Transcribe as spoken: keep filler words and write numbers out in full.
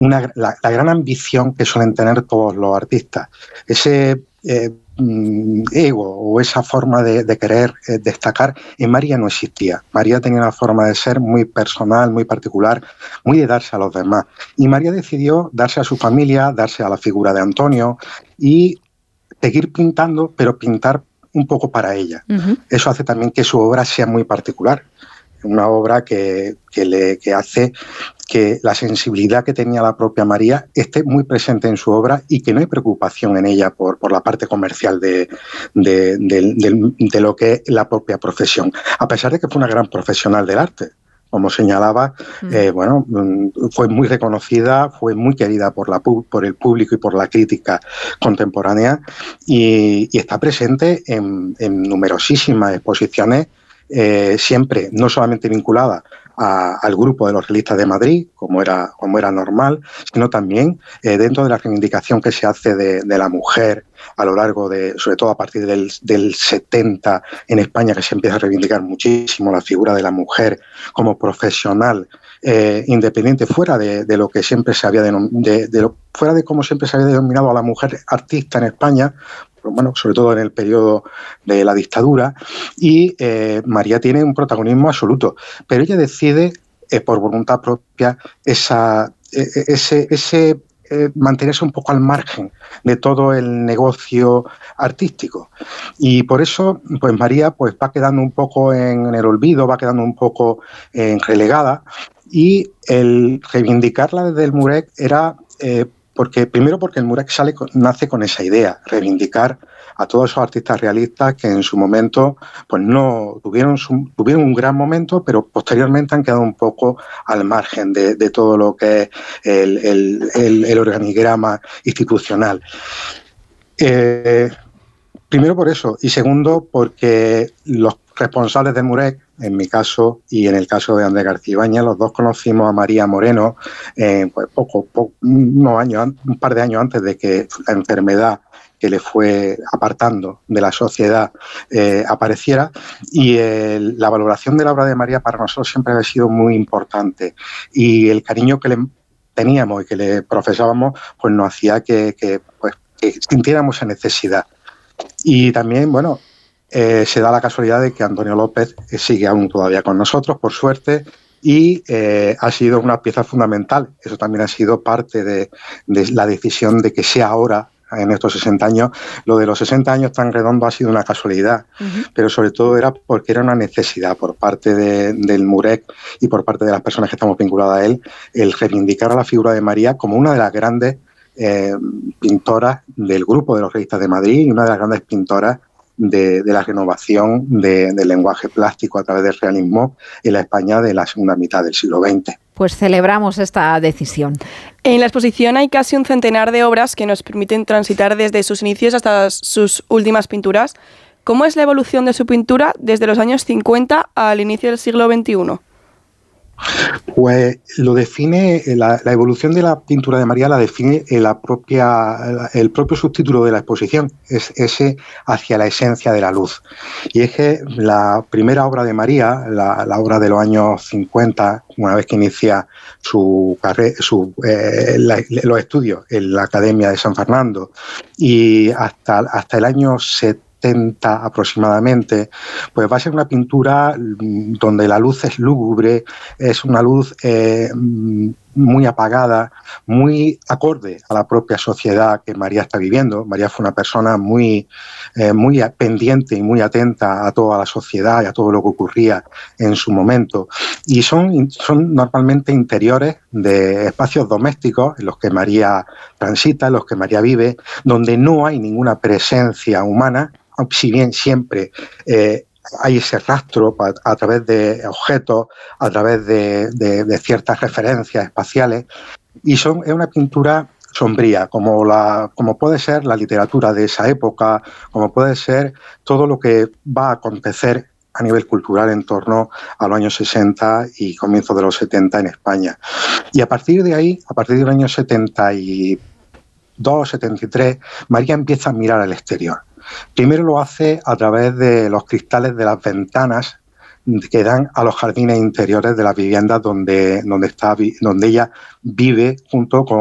una, la, la gran ambición que suelen tener todos los artistas. Ese eh, ego o esa forma de, de querer eh, destacar, en María no existía. María tenía una forma de ser muy personal, muy particular, muy de darse a los demás. Y María decidió darse a su familia, darse a la figura de Antonio y seguir pintando, pero pintar un poco para ella. Uh-huh. Eso hace también que su obra sea muy particular. Una obra que, que, le, que hace que la sensibilidad que tenía la propia María esté muy presente en su obra y que no hay preocupación en ella por, por la parte comercial de, de, de, de, de lo que es la propia profesión, a pesar de que fue una gran profesional del arte. Como señalaba, mm. eh, bueno, fue muy reconocida, fue muy querida por, la, por el público y por la crítica contemporánea y, y está presente en, en numerosísimas exposiciones, eh, siempre no solamente vinculada a, al grupo de los realistas de Madrid, como era, como era normal, sino también eh, dentro de la reivindicación que se hace de, de la mujer a lo largo de, sobre todo a partir del, del setenta en España, que se empieza a reivindicar muchísimo la figura de la mujer como profesional eh, independiente, fuera de, de lo que siempre se había denominado, de, de lo, fuera de cómo siempre se había denominado a la mujer artista en España, bueno, sobre todo en el periodo de la dictadura, y eh, María tiene un protagonismo absoluto, pero ella decide eh, por voluntad propia esa, eh, ese, ese eh, mantenerse un poco al margen de todo el negocio artístico, y por eso pues María pues va quedando un poco en, en el olvido, va quedando un poco eh, relegada, y el reivindicarla desde el Murec era eh, Porque, primero porque el Murec sale, nace con esa idea, reivindicar a todos esos artistas realistas que en su momento pues no tuvieron, su, tuvieron un gran momento, pero posteriormente han quedado un poco al margen de, de todo lo que es el, el, el, el organigrama institucional. Eh, primero por eso, y segundo porque los responsables del Murec, en mi caso y en el caso de Andrés García Ibáñez, los dos conocimos a María Moreno eh, pues poco, poco, unos años, un par de años antes de que la enfermedad que le fue apartando de la sociedad eh, apareciera, y el, la valoración de la obra de María para nosotros siempre ha sido muy importante, y el cariño que le teníamos y que le profesábamos pues nos hacía que, que, pues, que sintiéramos esa necesidad. Y también, bueno, Eh, se da la casualidad de que Antonio López eh, sigue aún todavía con nosotros, por suerte, y eh, ha sido una pieza fundamental. Eso también ha sido parte de, de la decisión de que sea ahora, en estos sesenta años. Lo de los sesenta años tan redondo ha sido una casualidad, uh-huh. pero sobre todo era porque era una necesidad por parte de, del Murec y por parte de las personas que estamos vinculadas a él, el reivindicar a la figura de María como una de las grandes eh, pintoras del grupo de los realistas de Madrid y una de las grandes pintoras De, de la renovación de, del lenguaje plástico a través del realismo en la España de la segunda mitad del siglo veinte. Pues celebramos esta decisión. En la exposición hay casi un centenar de obras que nos permiten transitar desde sus inicios hasta sus últimas pinturas. ¿Cómo es la evolución de su pintura desde los años cincuenta al inicio del siglo veintiuno? Pues lo define, la, la evolución de la pintura de María la define la propia, el propio subtítulo de la exposición, es ese hacia la esencia de la luz. Y es que la primera obra de María, la, la obra de los años cincuenta, una vez que inicia su carrera, su, eh, la, los estudios en la Academia de San Fernando, y hasta, hasta el año setenta aproximadamente, pues va a ser una pintura donde la luz es lúgubre, es una luz eh, muy apagada, muy acorde a la propia sociedad que María está viviendo. María fue una persona muy, eh, muy pendiente y muy atenta a toda la sociedad y a todo lo que ocurría en su momento. Y son, son normalmente interiores de espacios domésticos en los que María transita, en los que María vive, donde no hay ninguna presencia humana, si bien siempre eh, hay ese rastro a, a través de objetos, a través de, de, de ciertas referencias espaciales, y son, es una pintura sombría, como, la, como puede ser la literatura de esa época, como puede ser todo lo que va a acontecer a nivel cultural en torno a los años sesenta y comienzos de los setenta en España. Y a partir de ahí, a partir del año setenta y dos, setenta y tres, María empieza a mirar al exterior. Primero lo hace a través de los cristales de las ventanas que dan a los jardines interiores de las viviendas donde, donde, está, donde ella vive junto con